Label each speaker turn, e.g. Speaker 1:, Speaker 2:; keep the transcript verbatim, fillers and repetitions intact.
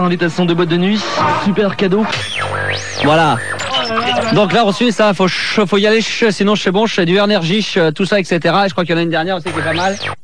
Speaker 1: Invitation de boîte de nuit, super cadeau. Voilà. Donc là, on suit ça, faut, faut y aller, sinon c'est bon, je fais du énergie, tout ça, et cetera. Et je crois qu'il y en a une dernière aussi qui est pas mal.